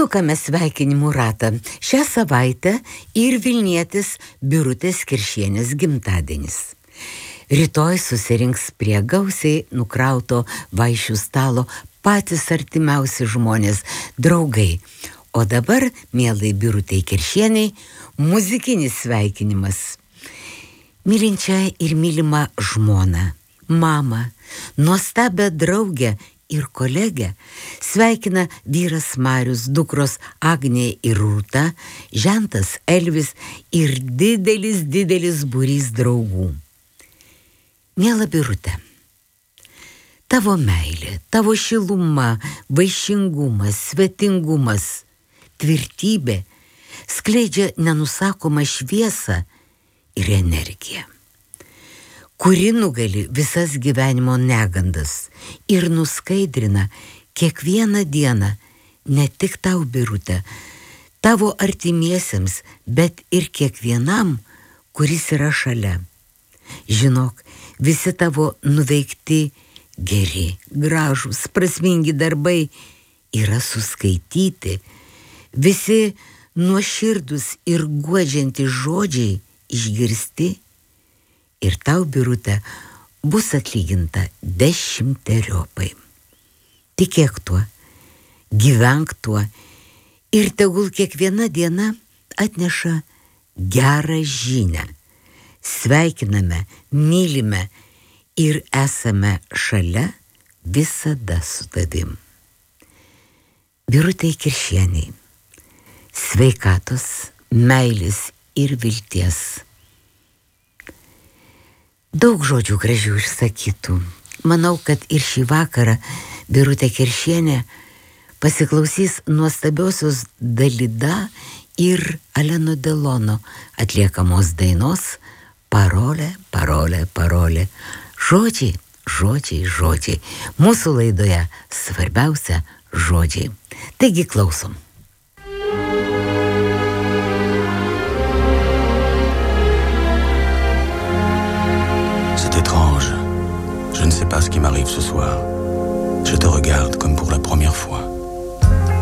Sukame sveikinimų ratą. Šią savaitę ir Vilnietis Birutės Kiršienės gimtadienis. Rytoj susirinks prie gausiai nukrauto vaišių stalo patys artimiausi žmonės, draugai. O dabar, mielai Birutei Kiršieniai, muzikinis sveikinimas. Mylinčią ir mylimą žmoną, mamą, nuostabią draugę ir kolegę sveikina vyras Marius, dukros Agnė ir Rūta, žentas Elvis ir didelis būrys draugų. Miela Birute, tavo meilė, tavo šiluma, vaišingumas, svetingumas, tvirtybė skleidžia nenusakomą šviesą ir energiją, kuri nugali visas gyvenimo negandas ir nuskaidrina kiekvieną dieną ne tik tau, Birute, tavo artimiesiems, bet ir kiekvienam, kuris yra šalia. Žinok, visi tavo nuveikti geri, gražūs, prasmingi darbai yra suskaityti, visi nuoširdus ir guodžiantys žodžiai išgirsti ir tau, Birute, bus atlyginta 10-eriopai. Tikėk tuo, gyvenk tuo ir tegul kiekviena diena atneša gerą žinią. Sveikiname, mylime ir esame šalia visada su tavim. Birutei Kiršieniai, sveikatos, meilės ir vilties. Daug žodžių gražių išsakytų. Manau, kad ir šį vakarą Birutė Kiršienė pasiklausys nuostabiosios Dalida ir Aleno Delono atliekamos dainos Parolė, parolė, parolė. Žodžiai, žodžiai, žodžiai. Mūsų laidoje svarbiausia žodžiai. Taigi klausom. C'est étrange. Je ne sais pas ce qui m'arrive ce soir. Je te regarde comme pour la première fois.